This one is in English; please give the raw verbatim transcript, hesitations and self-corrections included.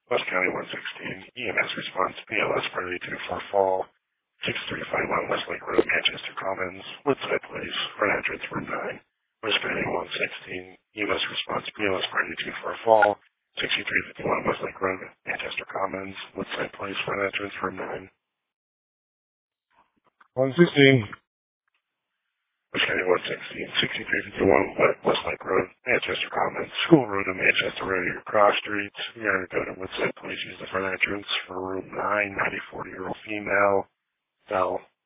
West County one sixteen, E M S response, B L S priority two for fall, six three five one West Lake Road, Manchester Commons, Woodside Place, front entrance room nine. West County one sixteen, E M S response, B L S priority two for fall, sixty-three fifty-one West Lake Road, Manchester Commons, Woodside Place, front entrance room nine. one sixteen. West County one sixteen, sixty-three fifty-one West Lake Road, Manchester Commons, School Road and Manchester Road, your cross streets. You're going to go to Woodside Place, use the front entrance for room nine, ninety-four-year-old female, fell